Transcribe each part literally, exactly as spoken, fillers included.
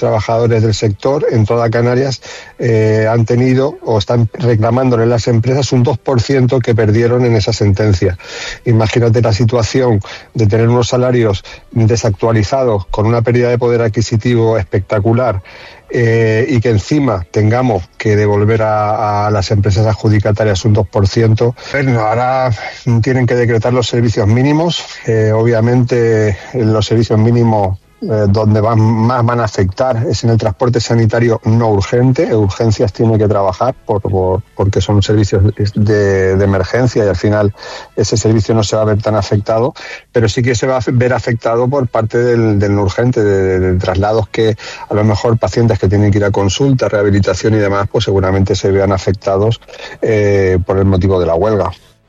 trabajadores del sector en toda Canarias eh, han tenido o están reclamándole a las empresas un dos por ciento que perdieron en esa sentencia. Imagínate la situación de tener unos salarios desactualizados con una pérdida de poder adquisitivo espectacular. Eh, y que encima tengamos que devolver a, a las empresas adjudicatarias un dos por ciento. Bueno, ahora tienen que decretar los servicios mínimos. Eh, obviamente los servicios mínimos eh, donde van, más van a afectar es en el transporte sanitario no urgente. Urgencias tiene que trabajar por, por, porque son servicios de, de emergencia y al final ese servicio no se va a ver tan afectado, pero sí que se va a ver afectado por parte del, del no urgente, de, de, de traslados que a lo mejor pacientes que tienen que ir a consulta, rehabilitación y demás, pues seguramente se vean afectados eh, por el motivo de la huelga.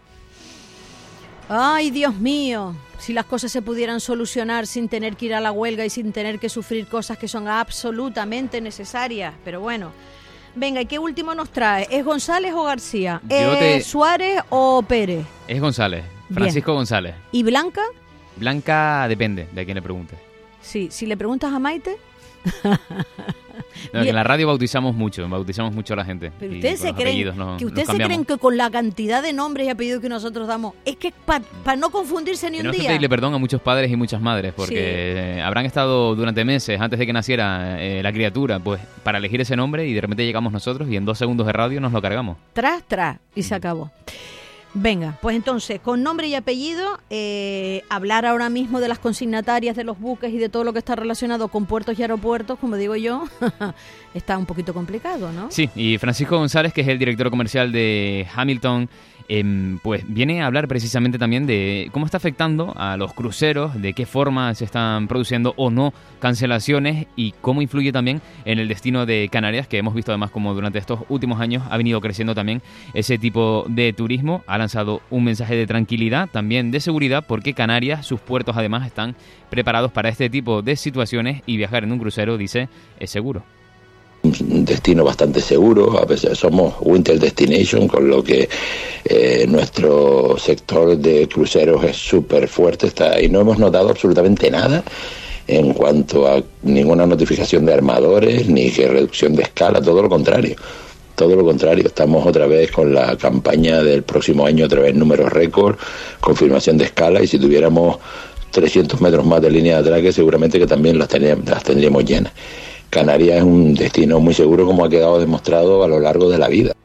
Ay, Dios mío, si las cosas se pudieran solucionar sin tener que ir a la huelga y sin tener que sufrir cosas que son absolutamente necesarias, pero bueno. Venga, ¿y qué último nos trae? ¿Es González o García? ¿Es te... Suárez o Pérez? Es González, Francisco Bien. González. ¿Y Blanca? Blanca depende de a quién le pregunte. Sí, si le preguntas a Maite... No, que en la radio bautizamos mucho, bautizamos mucho a la gente. Pero ustedes se creen nos, que ustedes se creen que con la cantidad de nombres y apellidos que nosotros damos, es que para pa no confundirse ni un Tenemos día. que pedirle perdón a muchos padres y muchas madres, porque sí. habrán estado durante meses antes de que naciera eh, la criatura, pues para elegir ese nombre y de repente llegamos nosotros y en dos segundos de radio nos lo cargamos. Tras, tras, y se acabó. Venga, pues entonces, con nombre y apellido, eh, hablar ahora mismo de las consignatarias, de los buques y de todo lo que está relacionado con puertos y aeropuertos, como digo yo, está un poquito complicado, ¿no? Sí, y Francisco González, que es el director comercial de Hamilton, eh, pues viene a hablar precisamente también de cómo está afectando a los cruceros, de qué forma se están produciendo o no cancelaciones y cómo influye también en el destino de Canarias, que hemos visto además como durante estos últimos años ha venido creciendo también ese tipo de turismo. Ha lanzado un mensaje de tranquilidad, también de seguridad, porque Canarias, sus puertos además están preparados para este tipo de situaciones y viajar en un crucero, dice, es seguro. Un destino bastante seguro, a veces somos Winter Destination, con lo que eh, nuestro sector de cruceros es súper fuerte, está, y no hemos notado absolutamente nada en cuanto a ninguna notificación de armadores, ni que reducción de escala, todo lo contrario. Todo lo contrario, estamos otra vez con la campaña del próximo año, otra vez números récord, confirmación de escala, y si tuviéramos trescientos metros más de línea de atraque, seguramente que también las tendríamos, las tendríamos llenas. Canarias es un destino muy seguro, como ha quedado demostrado a lo largo de la vida.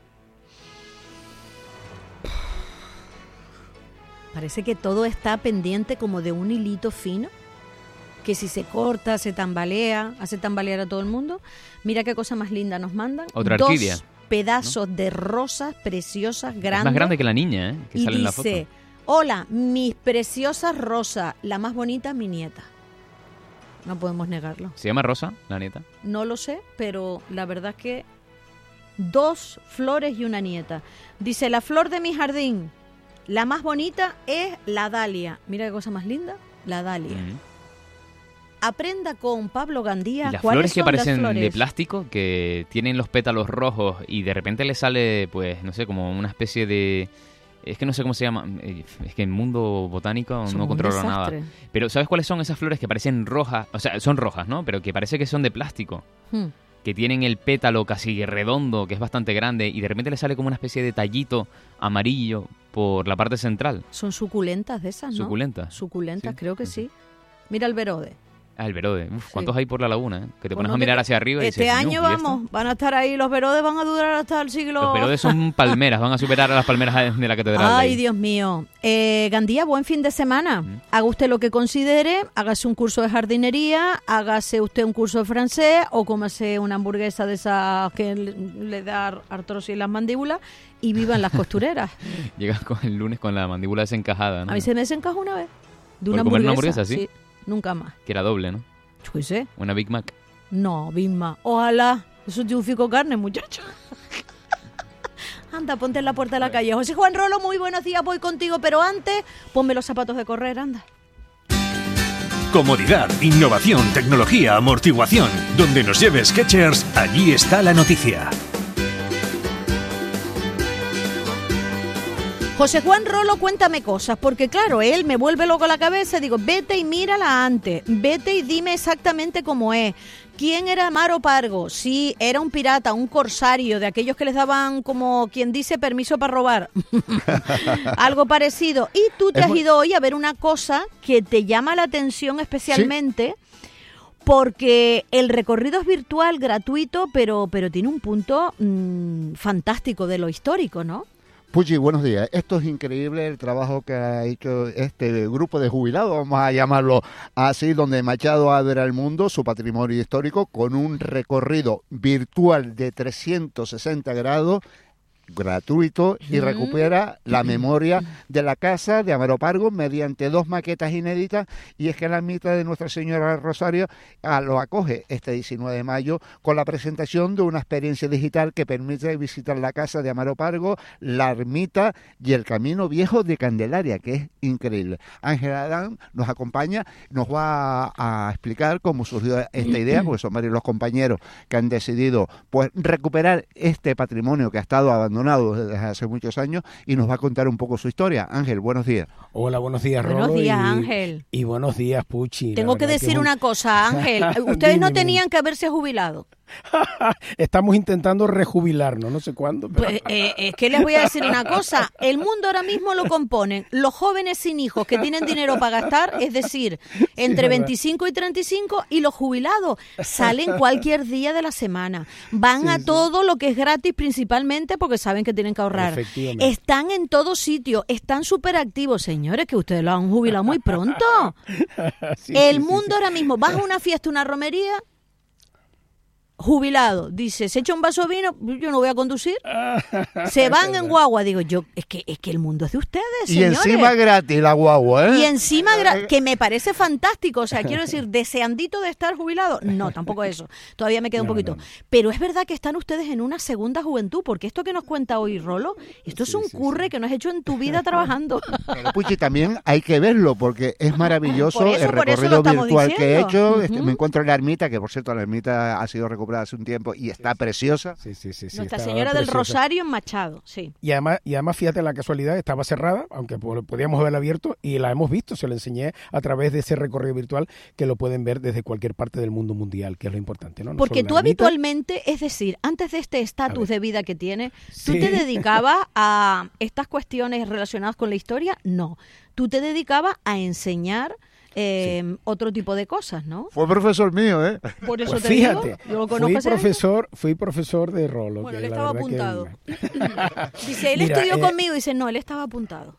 Parece que todo está pendiente como de un hilito fino, que si se corta, se tambalea, hace tambalear a todo el mundo. Mira qué cosa más linda nos mandan. Otra Dos orquídea, pedazos ¿no? de rosas preciosas, grandes. Es más grande que la niña, ¿eh? Que y sale en la dice, foto. hola, mis preciosas rosas, la más bonita, mi nieta. No podemos negarlo. ¿Se llama Rosa, la nieta? No lo sé, pero la verdad es que dos flores y una nieta. Dice, la flor de mi jardín, la más bonita es la dalia. Mira qué cosa más linda, la dalia. Uh-huh. Aprenda con Pablo Gandía. Y las ¿Cuáles flores que son parecen las flores? de plástico, que tienen los pétalos rojos y de repente le sale, pues, no sé, como una especie de... Es que no sé cómo se llama, es que en mundo botánico son no controlo nada. Pero ¿sabes cuáles son esas flores que parecen rojas? O sea, son rojas, ¿no? Pero que parece que son de plástico. Hmm. Que tienen el pétalo casi redondo, que es bastante grande, y de repente le sale como una especie de tallito amarillo por la parte central. Son suculentas de esas, ¿no? Suculentas. Suculentas, sí. creo que sí. Mira el verode. Ah, el verode. Uf, ¿cuántos sí. hay por la laguna? ¿Eh? Que te pues pones no a mirar te... hacia arriba y este dices... año vamos, van a estar ahí, los verodes van a durar hasta el siglo... Los verodes son palmeras, van a superar a las palmeras de la catedral. Ay, Dios mío. Eh, Gandía, buen fin de semana. Mm. Haga usted lo que considere, hágase un curso de jardinería, hágase usted un curso de francés o cómase una hamburguesa de esas que le, le da artrosis en las mandíbulas y viva en las costureras. Llegas con el lunes con la mandíbula desencajada, ¿no? A mí se me desencajó una vez. De una comer hamburguesa. una hamburguesa, ¿sí? Sí, nunca más. Que era doble, ¿no? ¿Qué sé? Una Big Mac. No, Big Mac. Ojalá. Eso es de un fico carne, muchacho. Anda, ponte en la puerta de la calle. José Juan Rolo, muy buenos días, voy contigo, pero antes, ponme los zapatos de correr, anda. Comodidad, innovación, tecnología, amortiguación. Donde nos lleve Skechers, allí está la noticia. José Juan Rolo, cuéntame cosas, porque claro, él me vuelve loco la cabeza, digo, vete y mírala antes, vete y dime exactamente cómo es, ¿Quién era Amaro Pargo? Sí, era un pirata, un corsario, de aquellos que les daban, como quien dice, permiso para robar. Algo parecido. Y tú te has ido hoy a ver una cosa que te llama la atención especialmente, ¿sí? Porque el recorrido es virtual, gratuito, pero, pero tiene un punto mmm, fantástico de lo histórico, ¿no? Puchi, buenos días. Esto es increíble el trabajo que ha hecho este grupo de jubilados, vamos a llamarlo así, donde Machado abre al mundo su patrimonio histórico con un recorrido virtual de trescientos sesenta grados, gratuito, y recupera la memoria de la casa de Amaro Pargo mediante dos maquetas inéditas, y es que la ermita de Nuestra Señora del Rosario ah, lo acoge este diecinueve de mayo con la presentación de una experiencia digital que permite visitar la casa de Amaro Pargo, la ermita y el Camino Viejo de Candelaria, que es increíble. Ángela Adán nos acompaña, nos va a, a explicar cómo surgió esta idea, porque son varios los compañeros que han decidido pues recuperar este patrimonio que ha estado abandonado desde hace muchos años, y nos va a contar un poco su historia. Ángel, buenos días. Hola, buenos días, Rolo. Buenos días, y, Ángel. Y buenos días, Puchi. Tengo que decir que una un... cosa, Ángel. Ustedes dime, no tenían dime. que haberse jubilado. Estamos intentando rejubilarnos, no sé cuándo. Pero... Pues, eh, es que les voy a decir una cosa. El mundo ahora mismo lo componen los jóvenes sin hijos que tienen dinero para gastar, es decir, entre sí, veinticinco y treinta y cinco, y los jubilados salen cualquier día de la semana. Van sí, a sí. todo lo que es gratis, principalmente porque saben que tienen que ahorrar. Están en todo sitio, están súper activos. Señores, que ustedes lo han jubilado muy pronto. sí, El sí, mundo sí, sí. ahora mismo, vas a una fiesta, una romería, jubilado, dice, se echa un vaso de vino, yo no voy a conducir, se van en guagua, digo yo, es que es que el mundo es de ustedes, señores. Y encima gratis la guagua, ¿eh? Y encima, gra- que me parece fantástico, o sea, quiero decir, deseandito de estar jubilado, no, tampoco eso, todavía me queda un no, poquito, no, no. Pero es verdad que están ustedes en una segunda juventud, porque esto que nos cuenta hoy Rolo, esto sí, es un sí, curre sí. que no has hecho en tu vida trabajando. Pero Puchi, también hay que verlo, porque es maravilloso eso, el recorrido virtual diciendo. que he hecho, uh-huh. este, me encuentro en la ermita, que por cierto la ermita ha sido recuperada hace un tiempo y está sí, preciosa. Sí, sí, sí, sí, Nuestra Señora del preciosa. Rosario en Machado, sí. Y además, y además, fíjate la casualidad, estaba cerrada, aunque podíamos haberla abierto, y la hemos visto, se la enseñé a través de ese recorrido virtual que lo pueden ver desde cualquier parte del mundo mundial, que es lo importante, ¿no? no Porque tú habitualmente, es decir, antes de este estatus de vida que tienes, ¿tú sí. te dedicabas a estas cuestiones relacionadas con la historia? No. Tú te dedicabas a enseñar Eh, sí. otro tipo de cosas, ¿no? Fue profesor mío, ¿eh? Por eso pues te fíjate, digo, yo lo conozco. Fui profesor, fui profesor de Rolo. Bueno, que él la estaba apuntado. Que... dice, él Mira, estudió eh... conmigo, dice, no, él estaba apuntado.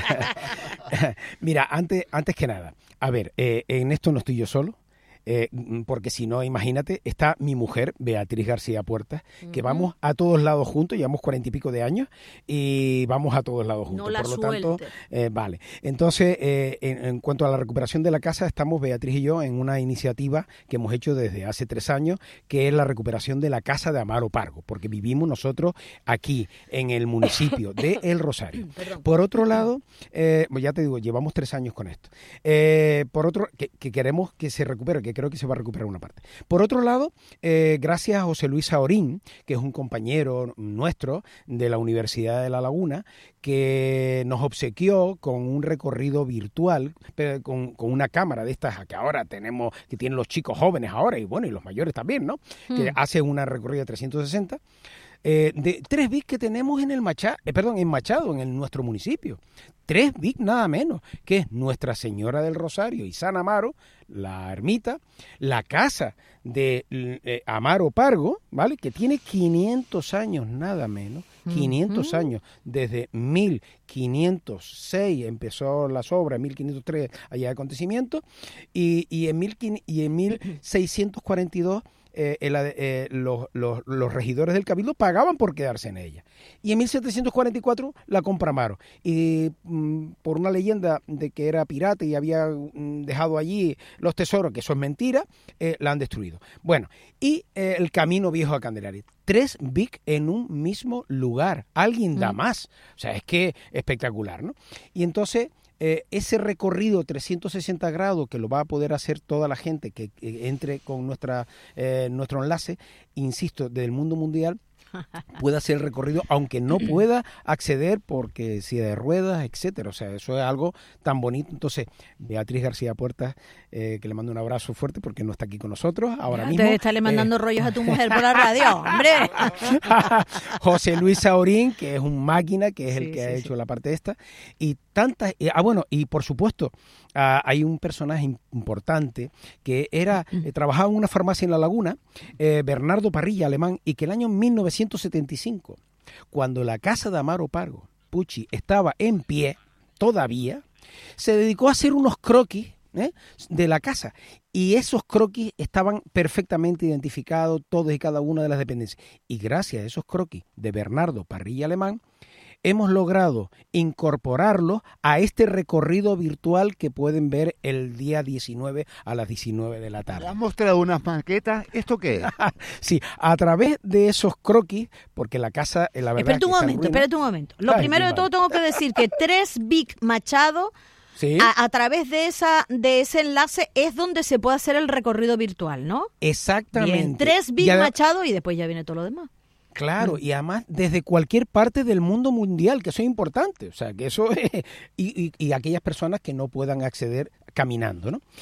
Mira, antes, antes que nada, a ver, eh, en esto no estoy yo solo. Eh, porque si no, imagínate, está mi mujer, Beatriz García Puertas, uh-huh. que vamos a todos lados juntos, llevamos cuarenta y pico de años y vamos a todos lados juntos. No la Por lo suelte. tanto, eh, vale. Entonces, eh, en, en cuanto a la recuperación de la casa, estamos Beatriz y yo en una iniciativa que hemos hecho desde hace tres años, que es la recuperación de la casa de Amaro Pargo, porque vivimos nosotros aquí, en el municipio de El Rosario. Por otro lado, eh, ya te digo, llevamos tres años con esto. Eh, por otro, que, que queremos que se recupere, que creo que se va a recuperar una parte. Por otro lado, eh, gracias a José Luis Saorín, que es un compañero nuestro de la Universidad de La Laguna, que nos obsequió con un recorrido virtual, pero con, con una cámara de estas que ahora tenemos, que tienen los chicos jóvenes ahora, y bueno, y los mayores también, ¿no? Mm. Que hace una recorrida de trescientos sesenta. Eh, de tres bits que tenemos en el Machado, eh, perdón, en Machado, en el, nuestro municipio. Tres bits nada menos, que es Nuestra Señora del Rosario y San Amaro, la ermita, la casa de eh, Amaro Pargo, ¿vale? Que tiene quinientos años nada menos, quinientos uh-huh. años, desde mil quinientos seis empezó las obras, mil quinientos tres hay acontecimientos, y, y, en mil, y en mil seiscientos cuarenta y dos Eh, el, eh, los, los, los regidores del Cabildo pagaban por quedarse en ella. Y en mil setecientos cuarenta y cuatro la compra Amaro. Y mm, por una leyenda de que era pirata y había mm, dejado allí los tesoros, que eso es mentira, eh, la han destruido. Bueno, y eh, el Camino Viejo a Candelaria. Tres bits en un mismo lugar. Alguien da mm. más. O sea, es que espectacular, ¿no? Y entonces... Eh, ese recorrido trescientos sesenta grados que lo va a poder hacer toda la gente que, que entre con nuestra eh, nuestro enlace, insisto, del mundo mundial, pueda hacer el recorrido, aunque no pueda acceder porque silla de ruedas, etcétera. O sea, eso es algo tan bonito. Entonces, Beatriz García Puertas, eh, que le mando un abrazo fuerte porque no está aquí con nosotros ahora mismo. Debe estarle mandando eh... rollos a tu mujer por la radio, hombre. José Luis Saurín, que es un máquina, que es el Sí, que sí, ha sí. hecho la parte esta. Y tantas... eh, ah, bueno, y por supuesto, ah, hay un personaje im- importante que era eh, trabajaba en una farmacia en La Laguna, eh, Bernardo Parrilla, alemán, y que el año mil novecientos setenta y cinco, cuando la casa de Amaro Pargo, Pucci, estaba en pie, todavía, se dedicó a hacer unos croquis ¿eh? de la casa. Y esos croquis estaban perfectamente identificados, todos y cada una de las dependencias. Y gracias a esos croquis de Bernardo Parrilla alemán, hemos logrado incorporarlo a este recorrido virtual que pueden ver el día diecinueve a las diecinueve de la tarde. ¿Le han mostrado unas maquetas? ¿Esto qué es? Sí, a través de esos croquis, porque la casa, eh, la verdad Espérate un es que momento, está en ruina. espérate un momento. Lo Ay, primero de vale. todo tengo que decir que tres Big Machado, Sí, a, a través de esa de ese enlace es donde se puede hacer el recorrido virtual, ¿no? exactamente. Bien, tres Big Y ada- Machado y después ya viene todo lo demás. Claro, y además desde cualquier parte del mundo mundial, que eso es importante, o sea, que eso es, y, y, y aquellas personas que no puedan acceder caminando, ¿no?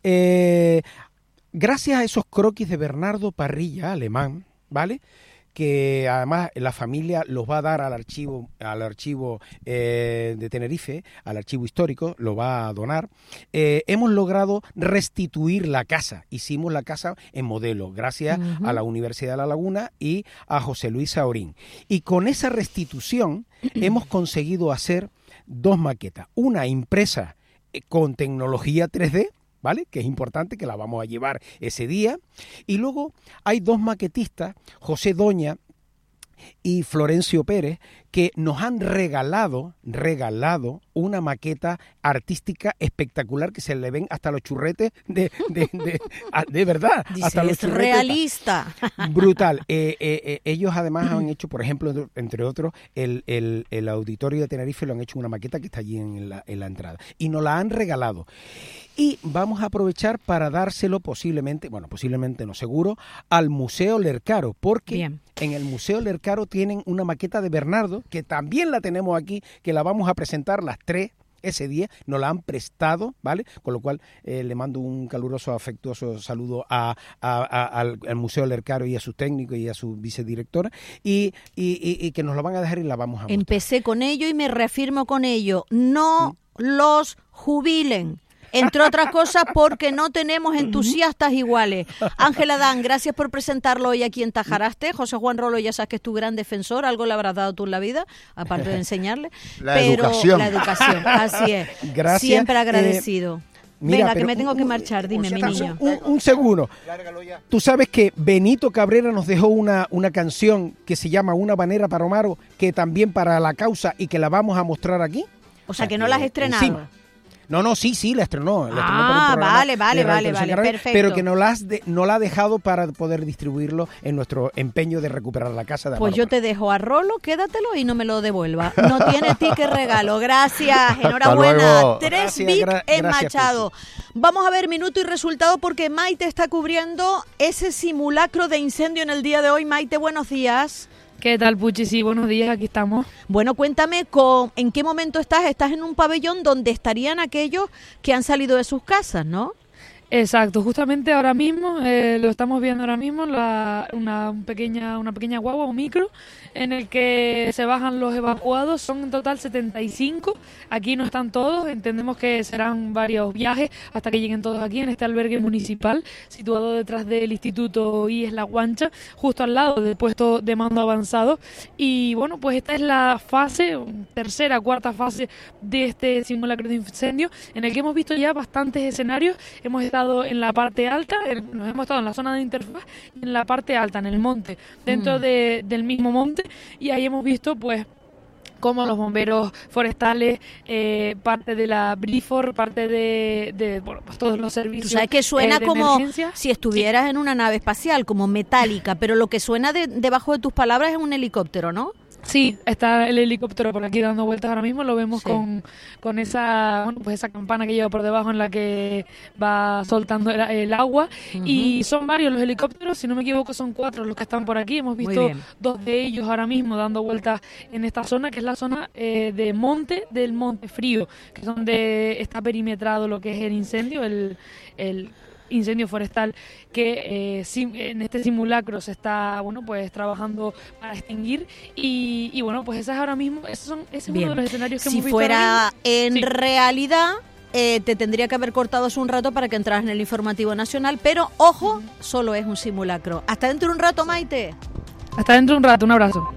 Eh, gracias a esos croquis de Bernardo Parrilla, alemán, ¿vale?, que además la familia los va a dar al archivo al archivo eh, de Tenerife, al archivo histórico, lo va a donar. Eh, hemos logrado restituir la casa. Hicimos la casa en modelo, gracias Ujú. a la Universidad de La Laguna y a José Luis Saurín. Y con esa restitución hemos conseguido hacer dos maquetas. Una impresa eh, con tecnología tres D, ¿vale?, que es importante, que la vamos a llevar ese día. Y luego hay dos maquetistas, José Doña y Florencio Pérez, que nos han regalado, regalado una maqueta artística espectacular que se le ven hasta los churretes de, de, de, a- de verdad. Dice, hasta los es churretes. realista. Brutal. Eh, eh, eh, ellos además han hecho, por ejemplo, entre otros, el, el, el auditorio de Tenerife lo han hecho una maqueta que está allí en la, en la entrada. Y nos la han regalado. Y vamos a aprovechar para dárselo posiblemente, bueno, posiblemente no seguro, al Museo Lercaro, porque Bien. en el Museo Lercaro tienen una maqueta de Bernardo, que también la tenemos aquí, que la vamos a presentar las tres ese día, nos la han prestado, ¿vale? Con lo cual eh, le mando un caluroso, afectuoso saludo a, a- a- al, al Museo Lercaro y a sus técnicos y a su vicedirectora, y, y, y- y que nos lo van a dejar y la vamos a mostrar. Empecé con ello y me reafirmo con ello. No los jubilen. Entre otras cosas porque no tenemos entusiastas iguales. Ángela Dan, gracias por presentarlo hoy aquí en Tajaraste. José Juan Rolo, ya sabes que es tu gran defensor, algo le habrás dado tú en la vida, aparte de enseñarle. La Pero educación. la educación, así es. Gracias. Siempre Eh, agradecido. Mira, Venga, que pero me tengo un- que un- marchar, dime, un- mi un- niño. Un, un segundo. Tú sabes que Benito Cabrera nos dejó una, una canción que se llama Una Banera para Omaro, que también para la causa y que la vamos a mostrar aquí. O sea, que no la has estrenado. encima. No, no, sí, sí, la estrenó. La estrenó Ah, por el programa vale, vale, de Radio vale, Televisión vale, Canaria, perfecto. Pero que no la, has de- no la ha dejado para poder distribuirlo en nuestro empeño de recuperar la casa de Pues Amaro yo Pargo. te dejo a Rolo, quédatelo y no me lo devuelva. No tiene ticket regalo. Gracias, enhorabuena. luego. Tres Gracias, Big gra- en gracias, Machado. Vamos a ver minuto y resultado porque Maite está cubriendo ese simulacro de incendio en el día de hoy. Maite, buenos días. ¿Qué tal, Puchi? Sí, buenos días, aquí estamos. Bueno, cuéntame con, en qué momento estás. Estás en un pabellón donde estarían aquellos que han salido de sus casas, ¿no? Exacto, justamente ahora mismo, eh, lo estamos viendo ahora mismo, la, una, pequeña, una pequeña guagua, un micro, en el que se bajan los evacuados, son en total setenta y cinco, aquí no están todos, entendemos que serán varios viajes hasta que lleguen todos aquí en este albergue municipal, situado detrás del Instituto I E S La Guancha, justo al lado del puesto de mando avanzado, y bueno, pues esta es la fase, tercera, cuarta fase de este simulacro de incendio, en el que hemos visto ya bastantes escenarios, hemos estado en la parte alta, en- nos hemos estado en la zona de interfaz y en la parte alta, en el monte, dentro Mm. de, del mismo monte, y ahí hemos visto pues como los bomberos forestales, eh, parte de la Brifor, parte de, de bueno, pues todos los Tú servicios sabes que suena eh, de como emergencia. si estuvieras en una nave espacial, como metálica, pero lo que suena de- debajo de tus palabras es un helicóptero, ¿no? Sí, está el helicóptero por aquí dando vueltas ahora mismo, lo vemos sí. con, con esa bueno, pues esa campana que lleva por debajo en la que va soltando el, el agua. Uh-huh. Y son varios los helicópteros, si no me equivoco son cuatro los que están por aquí. Hemos visto dos de ellos ahora mismo dando vueltas en esta zona, que es la zona eh, de monte del Monte Frío, que es donde está perimetrado lo que es el incendio, el... el incendio forestal que eh, sim, en este simulacro se está bueno pues trabajando para extinguir y, y bueno pues esas ahora mismo esos son ese es uno de los escenarios que si hemos visto. Si fuera en sí. realidad eh, te tendría que haber cortado hace un rato para que entras en el informativo nacional, pero ojo, solo es un simulacro. Hasta dentro de un rato, Maite. Hasta dentro de un rato, un abrazo.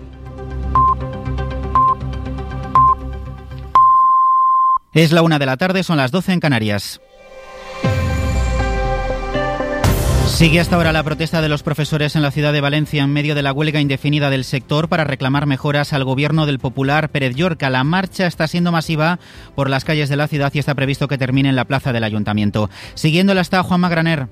Es la una de la tarde, son las doce en Canarias. Sigue hasta ahora la protesta de los profesores en la ciudad de Valencia en medio de la huelga indefinida del sector para reclamar mejoras al gobierno del popular Pérez Llorca. La marcha está siendo masiva por las calles de la ciudad y está previsto que termine en la plaza del Ayuntamiento. Siguiéndola está Juanma Graner.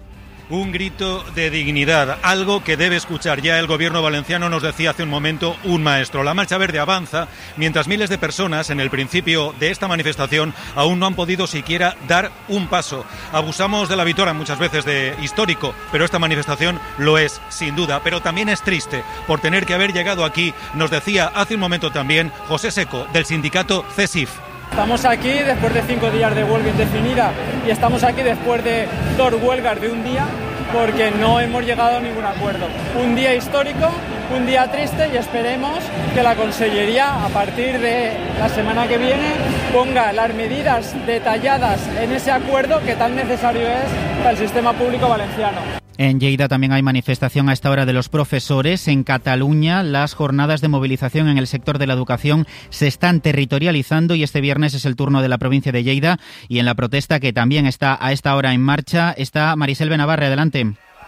Un grito de dignidad, algo que debe escuchar ya el gobierno valenciano, nos decía hace un momento un maestro. La Marcha Verde avanza mientras miles de personas en el principio de esta manifestación aún no han podido siquiera dar un paso. Abusamos de la vitola muchas veces de histórico, pero esta manifestación lo es, sin duda. Pero también es triste por tener que haber llegado aquí, nos decía hace un momento también José Seco, del sindicato CESIF. Estamos aquí después de cinco días de huelga indefinida y estamos aquí después de dos huelgas de un día porque no hemos llegado a ningún acuerdo. Un día histórico, un día triste y esperemos que la Consellería a partir de la semana que viene ponga las medidas detalladas en ese acuerdo que tan necesario es para el sistema público valenciano. En Lleida también hay manifestación a esta hora de los profesores. En Cataluña, las jornadas de movilización en el sector de la educación se están territorializando y este viernes es el turno de la provincia de Lleida. Y en la protesta, que también está a esta hora en marcha, está Marisel Benavarre. Adelante.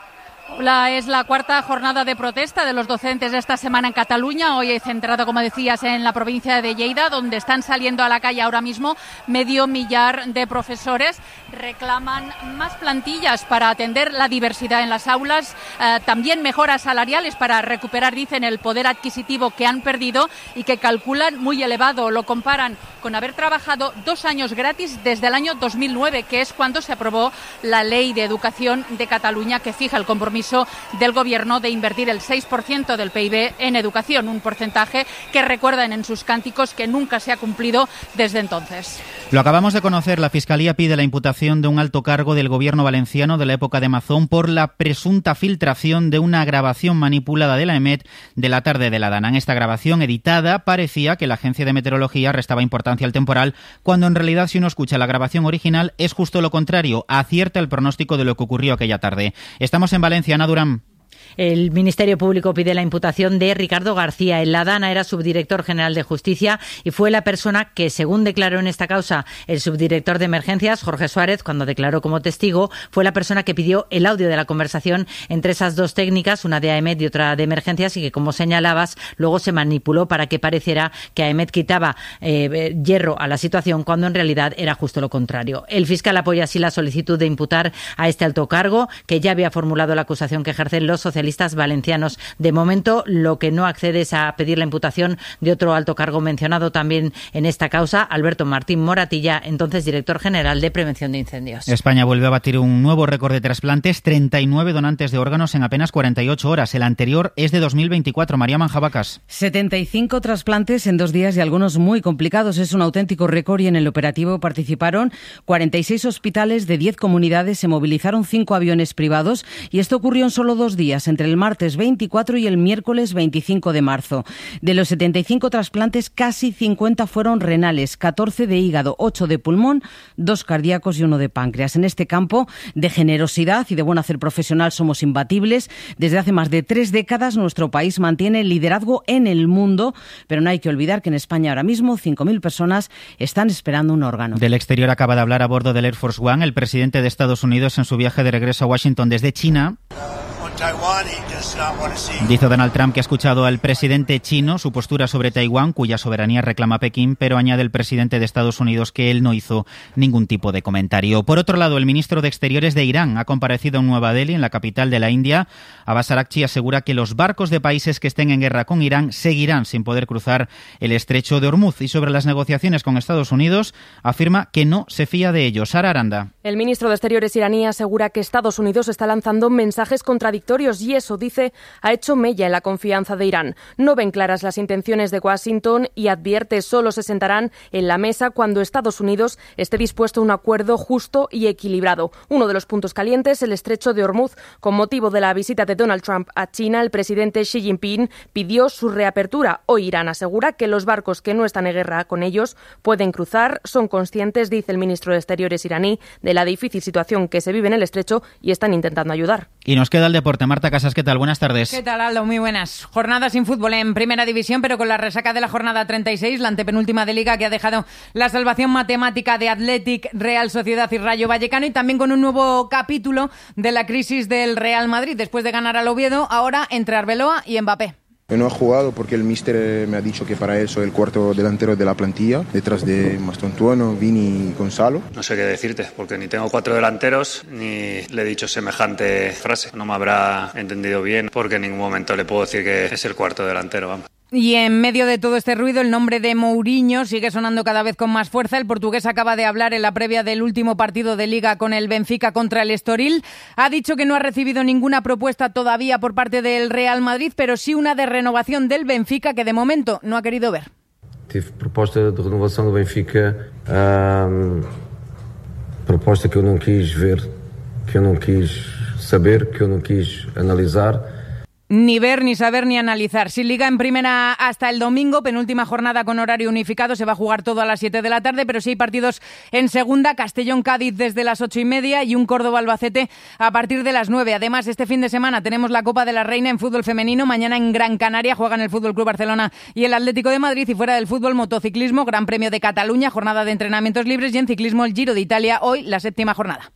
La, es la cuarta jornada de protesta de los docentes esta semana en Cataluña, hoy centrado, como decías, en la provincia de Lleida, donde están saliendo a la calle ahora mismo medio millar de profesores. Reclaman más plantillas para atender la diversidad en las aulas, eh, también mejoras salariales para recuperar, dicen, el poder adquisitivo que han perdido y que calculan muy elevado. Lo comparan con haber trabajado dos años gratis desde el año dos mil nueve, que es cuando se aprobó la Ley de Educación de Cataluña, que fija el compromiso del Gobierno de invertir el seis por ciento del P I B en educación, un porcentaje que recuerdan en sus cánticos que nunca se ha cumplido desde entonces. Lo acabamos de conocer, la Fiscalía pide la imputación de un alto cargo del Gobierno valenciano de la época de Mazón por la presunta filtración de una grabación manipulada de la EMET de la tarde de la Dana. En esta grabación editada parecía que la Agencia de Meteorología restaba importancia al temporal, cuando en realidad, si uno escucha la grabación original, es justo lo contrario, acierta el pronóstico de lo que ocurrió aquella tarde. Estamos en Valencia. Ana Durán. El Ministerio Público pide la imputación de Ricardo García. En la Dana era subdirector general de Justicia y fue la persona que, según declaró en esta causa el subdirector de Emergencias, Jorge Suárez, cuando declaró como testigo, fue la persona que pidió el audio de la conversación entre esas dos técnicas, una de AEMET y otra de Emergencias, y que, como señalabas, luego se manipuló para que pareciera que AEMET quitaba eh, hierro a la situación, cuando en realidad era justo lo contrario. El fiscal apoya así la solicitud de imputar a este alto cargo, que ya había formulado la acusación que ejercen los socialistas valencianos. De momento, lo que no accede es a pedir la imputación de otro alto cargo mencionado también en esta causa, Alberto Martín Moratilla, entonces director general de Prevención de Incendios. España vuelve a batir un nuevo récord de trasplantes, treinta y nueve donantes de órganos en apenas cuarenta y ocho horas. El anterior es de dos mil veinticuatro. María Manjabacas. setenta y cinco trasplantes en dos días y algunos muy complicados. Es un auténtico récord y en el operativo participaron cuarenta y seis hospitales de diez comunidades, se movilizaron cinco aviones privados y esto ocurrió en solo dos días, entre el martes veinticuatro y el miércoles veinticinco de marzo. De los setenta y cinco trasplantes, casi cincuenta fueron renales, catorce de hígado, ocho de pulmón, dos cardíacos y uno de páncreas. En este campo de generosidad y de buen hacer profesional somos imbatibles. Desde hace más de tres décadas nuestro país mantiene el liderazgo en el mundo, pero no hay que olvidar que en España ahora mismo cinco mil personas están esperando un órgano. Del exterior acaba de hablar a bordo del Air Force One el presidente de Estados Unidos en su viaje de regreso a Washington desde China. Dice Donald Trump que ha escuchado al presidente chino su postura sobre Taiwán, cuya soberanía reclama Pekín, pero añade el presidente de Estados Unidos que él no hizo ningún tipo de comentario. Por otro lado, el ministro de Exteriores de Irán ha comparecido en Nueva Delhi, en la capital de la India. Abbas Araghchi asegura que los barcos de países que estén en guerra con Irán seguirán sin poder cruzar el estrecho de Hormuz. Y sobre las negociaciones con Estados Unidos, afirma que no se fía de ellos. Sara Aranda. El ministro de Exteriores iraní asegura que Estados Unidos está lanzando mensajes contradictorios y eso, dice, ha hecho mella en la confianza de Irán. No ven claras las intenciones de Washington y advierte solo se sentarán en la mesa cuando Estados Unidos esté dispuesto a un acuerdo justo y equilibrado. Uno de los puntos calientes, el estrecho de Hormuz. Con motivo de la visita de Donald Trump a China, el presidente Xi Jinping pidió su reapertura. Hoy Irán asegura que los barcos que no están en guerra con ellos pueden cruzar. Son conscientes, dice el ministro de Exteriores iraní, de la difícil situación que se vive en el estrecho y están intentando ayudar. Y nos queda el deporte. Marta Casas, ¿qué tal? Buenas tardes. ¿Qué tal, Aldo? Muy buenas. Jornada sin fútbol en Primera División, pero con la resaca de la jornada treinta y seis, la antepenúltima de Liga, que ha dejado la salvación matemática de Athletic, Real Sociedad y Rayo Vallecano, y también con un nuevo capítulo de la crisis del Real Madrid. Después de ganar al Oviedo, ahora entre Arbeloa y Mbappé. No he jugado porque el míster me ha dicho que para él soy el cuarto delantero de la plantilla, detrás de Mastroentuono, Vini y Gonzalo. No sé qué decirte, porque ni tengo cuatro delanteros, ni le he dicho semejante frase. No me habrá entendido bien, porque en ningún momento le puedo decir que es el cuarto delantero, vamos. Y en medio de todo este ruido, el nombre de Mourinho sigue sonando cada vez con más fuerza. El portugués acaba de hablar en la previa del último partido de Liga con el Benfica contra el Estoril. Ha dicho que no ha recibido ninguna propuesta todavía por parte del Real Madrid, pero sí una de renovación del Benfica que de momento no ha querido ver. Tive proposta de renovación del Benfica, um, proposta que yo no quis ver, que yo no quis saber, que yo no quis analizar. Ni ver, ni saber, ni analizar. Sin Liga en Primera hasta el domingo, penúltima jornada con horario unificado, se va a jugar todo a las siete de la tarde, pero sí hay partidos en Segunda, Castellón-Cádiz desde las ocho y media y un Córdoba-Albacete a partir de las nueve. Además, este fin de semana tenemos la Copa de la Reina en fútbol femenino. Mañana en Gran Canaria juegan el Fútbol Club Barcelona y el Atlético de Madrid, y fuera del fútbol, motociclismo, Gran Premio de Cataluña, jornada de entrenamientos libres, y en ciclismo el Giro de Italia, hoy la séptima jornada.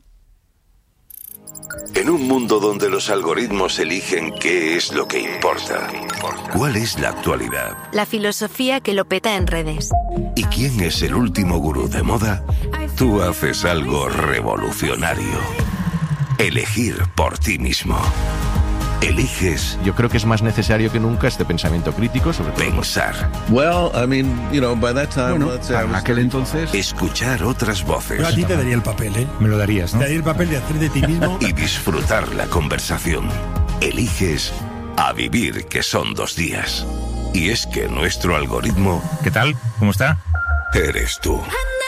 En un mundo donde los algoritmos eligen qué es lo que importa, ¿cuál es la actualidad? La filosofía que lo peta en redes. ¿Y quién es el último gurú de moda? Tú haces algo revolucionario. Elegir por ti mismo. Eliges. Yo creo que es más necesario que nunca este pensamiento crítico sobre todo. Pensar. Well, I mean, you know, by that time, bueno, let's say I was aquel entonces. Escuchar otras voces. Yo a ti te daría el papel, ¿eh? Me lo darías, ¿no? Te daría el papel de hacer de ti mismo. Y disfrutar la conversación. Eliges a vivir, que son dos días. Y es que nuestro algoritmo... ¿Qué tal? ¿Cómo está? Eres tú.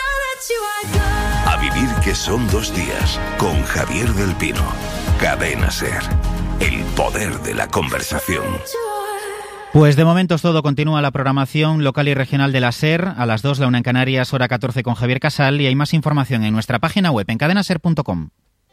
A vivir, que son dos días. Con Javier del Pino. Cadena SER. El poder de la conversación. Pues de momento es todo. Continúa la programación local y regional de la SER. A las dos, la una en Canarias, hora catorce con Javier Casal. Y hay más información en nuestra página web en cadena ser punto com.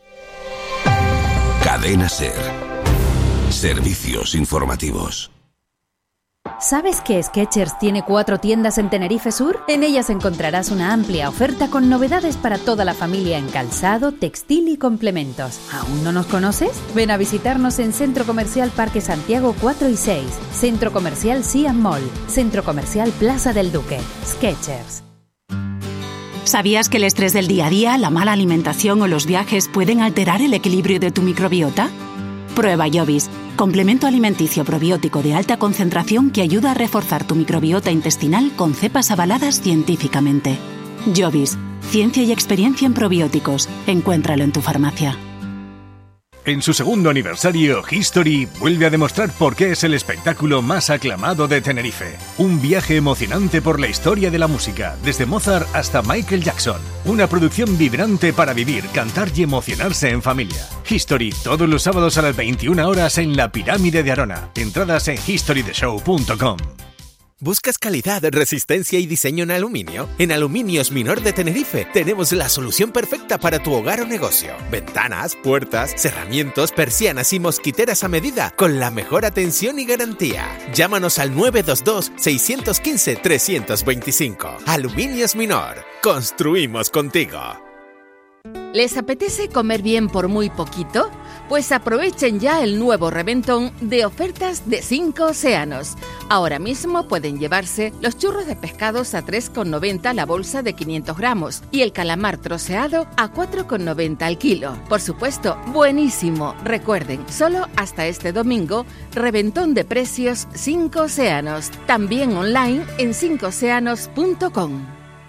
Cadena SER. Servicios informativos. ¿Sabes que Skechers tiene cuatro tiendas en Tenerife Sur? En ellas encontrarás una amplia oferta con novedades para toda la familia en calzado, textil y complementos. ¿Aún no nos conoces? Ven a visitarnos en Centro Comercial Parque Santiago cuatro y seis, Centro Comercial Siam Mall, Centro Comercial Plaza del Duque. Skechers. ¿Sabías que el estrés del día a día, la mala alimentación o los viajes pueden alterar el equilibrio de tu microbiota? Prueba Jovis, complemento alimenticio probiótico de alta concentración que ayuda a reforzar tu microbiota intestinal con cepas avaladas científicamente. Jovis, ciencia y experiencia en probióticos. Encuéntralo en tu farmacia. En su segundo aniversario, History vuelve a demostrar por qué es el espectáculo más aclamado de Tenerife. Un viaje emocionante por la historia de la música, desde Mozart hasta Michael Jackson. Una producción vibrante para vivir, cantar y emocionarse en familia. History, todos los sábados a las veintiuna horas en la Pirámide de Arona. Entradas en history the show punto com. ¿Buscas calidad, resistencia y diseño en aluminio? En Aluminios Minor de Tenerife tenemos la solución perfecta para tu hogar o negocio. Ventanas, puertas, cerramientos, persianas y mosquiteras a medida con la mejor atención y garantía. Llámanos al nueve dos dos, seis uno cinco, tres dos cinco. Aluminios Minor. Construimos contigo. ¿Les apetece comer bien por muy poquito? Pues aprovechen ya el nuevo reventón de ofertas de Cinco Océanos. Ahora mismo pueden llevarse los churros de pescados a tres con noventa la bolsa de quinientos gramos y el calamar troceado a cuatro con noventa al kilo. Por supuesto, buenísimo. Recuerden, solo hasta este domingo, reventón de precios Cinco Océanos. También online en cinco océanos punto com.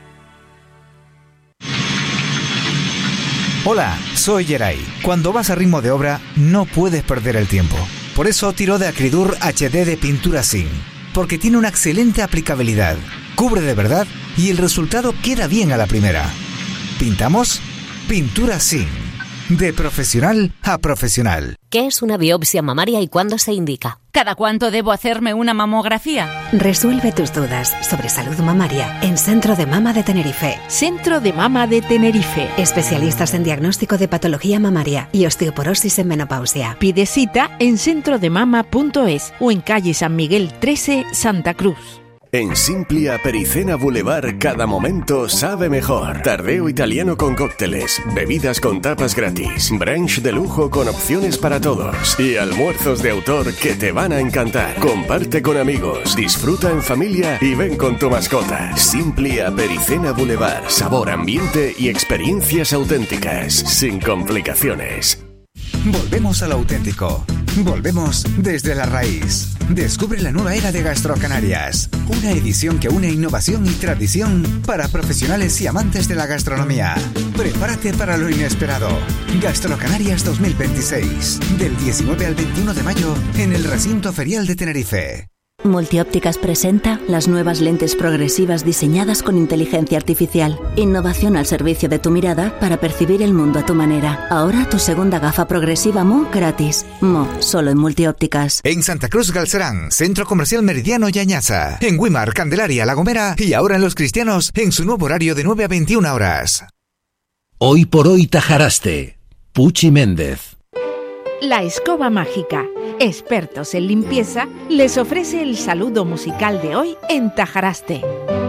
Hola, soy Geray. Cuando vas a ritmo de obra, no puedes perder el tiempo. Por eso tiro de Acridur H D de pintura zinc, porque tiene una excelente aplicabilidad, cubre de verdad y el resultado queda bien a la primera. ¿Pintamos? Pintura zinc. De profesional a profesional. ¿Qué es una biopsia mamaria y cuándo se indica? ¿Cada cuánto debo hacerme una mamografía? Resuelve tus dudas sobre salud mamaria en Centro de Mama de Tenerife. Centro de Mama de Tenerife. Especialistas en diagnóstico de patología mamaria y osteoporosis en menopausia. Pide cita en centro de mama punto es o en calle San Miguel trece, Santa Cruz. En Simplia Pericena Boulevard cada momento sabe mejor. Tardeo italiano con cócteles, bebidas con tapas gratis, brunch de lujo con opciones para todos y almuerzos de autor que te van a encantar. Comparte con amigos, disfruta en familia y ven con tu mascota. Simplia Pericena Boulevard, sabor, ambiente y experiencias auténticas, sin complicaciones. Volvemos a lo auténtico. Volvemos desde la raíz. Descubre la nueva era de Gastrocanarias. Una edición que une innovación y tradición para profesionales y amantes de la gastronomía. Prepárate para lo inesperado. Gastrocanarias dos mil veintiséis. Del diecinueve al veintiuno de mayo en el Recinto Ferial de Tenerife. Multiópticas presenta las nuevas lentes progresivas diseñadas con inteligencia artificial. Innovación al servicio de tu mirada para percibir el mundo a tu manera. Ahora tu segunda gafa progresiva Mo gratis. Mo, solo en Multiópticas. En Santa Cruz Galcerán, Centro Comercial Meridiano Yañaza. En Wimar, Candelaria, La Gomera y ahora en Los Cristianos en su nuevo horario de nueve a veintiuna horas. Hoy por hoy Tajaraste. Puchi Méndez. La Escoba Mágica, expertos en limpieza, les ofrece el saludo musical de hoy en Tajaraste.